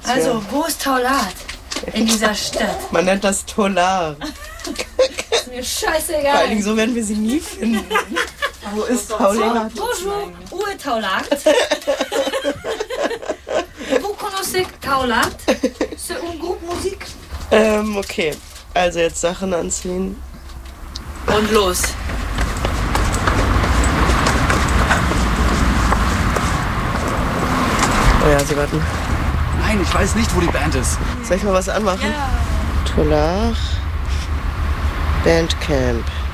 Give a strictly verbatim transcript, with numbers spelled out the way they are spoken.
Also, ja. wo ist Taulat in dieser Stadt? Man nennt das Tolar. Ist mir scheißegal. Vor allen Dingen so werden wir sie nie finden. Wo ist Taulat? Bonjour, où est Taulat? Vous connaissez Taulat? C'est un groupe musique. Ähm, okay. Also jetzt Sachen anziehen. Und los. Oh ja, sie warten. Nein, ich weiß nicht, wo die Band ist. Soll ich mal was anmachen? Ja. Tolar Bandcamp.